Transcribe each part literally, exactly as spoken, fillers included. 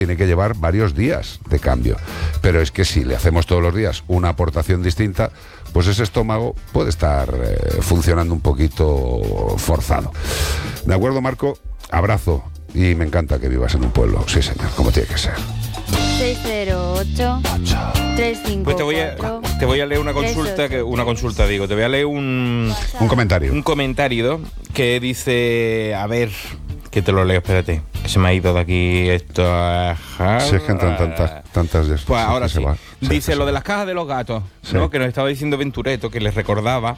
tiene que llevar varios días de cambio. Pero es que si le hacemos todos los días una aportación distinta, pues ese estómago puede estar eh, funcionando un poquito forzado. ¿De acuerdo, Marco? Abrazo. Y me encanta que vivas en un pueblo. Sí, señor, como tiene que ser. seis cero ocho, tres cinco cuatro. Pues te voy a, te voy a leer una consulta, que, una consulta digo, te voy a leer un... Un comentario. Un comentario que dice, a ver, que te lo leo, espérate, que se me ha ido de aquí esto. Si es que entran tantas, tantas ya. Pues ahora sí. Va, dice lo de las cajas de los gatos, sí. ¿no? Que nos estaba diciendo Ventureto, que les recordaba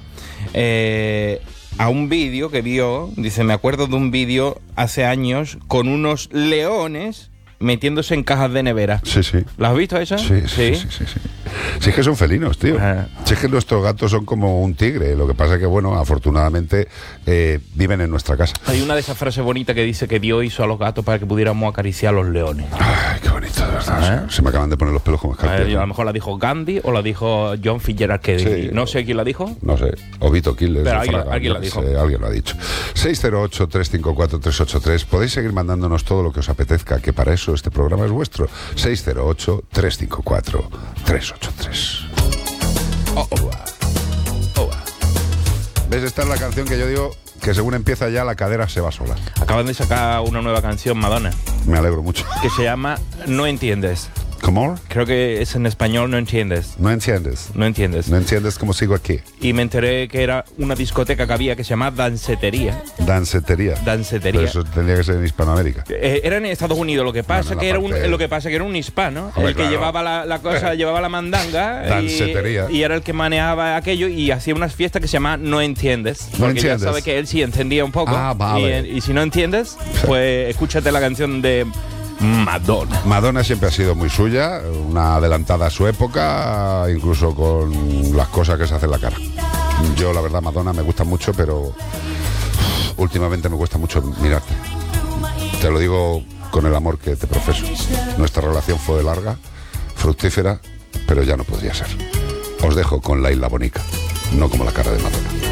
eh, a un vídeo que vio, dice, me acuerdo de un vídeo hace años con unos leones metiéndose en cajas de nevera. Sí, sí. ¿Las has visto esas? Sí, sí, sí, sí, sí, sí. Si es que son felinos, tío. Ah. Si es que nuestros gatos son como un tigre. Lo que pasa es que, bueno, afortunadamente eh, viven en nuestra casa. Hay una de esas frases bonitas que dice que Dios hizo a los gatos para que pudiéramos acariciar a los leones. Ay, qué bonito, de verdad. ¿Eh? Se me acaban de poner los pelos como escarpias. A, a lo mejor la dijo Gandhi o la dijo John Fitzgerald Kennedy. Sí, no sé quién la dijo. No sé. O Vito Killer. Pero alguien, Fraga, alguien la dijo. Sé, alguien lo ha dicho. seis cero ocho, tres cinco cuatro, tres ocho tres. Podéis seguir mandándonos todo lo que os apetezca, que para eso este programa es vuestro. seis cero ocho, tres cinco cuatro, tres ocho tres. Oh, oh, oh. ¿Ves? Esta es la canción que yo digo que según empieza ya la cadera se va sola. Acaban de sacar una nueva canción, Madonna. Me alegro mucho. Que se llama No Entiendes. ¿Cómo? Creo que es en español No Entiendes. No entiendes. No entiendes. No entiendes cómo sigo aquí. Y me enteré que era una discoteca que había que se llama Dancetería. Dancetería. Dancetería. Pero eso tendría que ser en Hispanoamérica. Eh, era en Estados Unidos. Lo que pasa bueno, que era un, de... lo que pasa que era un hispano, Hombre, el que claro. llevaba la, la cosa, llevaba la mandanga. Dancetería. Y, y era el que manejaba aquello y hacía unas fiestas que se llama No Entiendes. No porque entiendes. Ya sabe que él sí entendía un poco. Ah, vale. Y, y si no entiendes, pues escúchate la canción de Madonna. Madonna siempre ha sido muy suya, una adelantada a su época, incluso con las cosas que se hace en la cara. Yo, la verdad, Madonna me gusta mucho, pero últimamente me cuesta mucho mirarte. Te lo digo con el amor que te profeso. Nuestra relación fue larga, fructífera, pero ya no podría ser. Os dejo con La Isla Bonica, no como la cara de Madonna.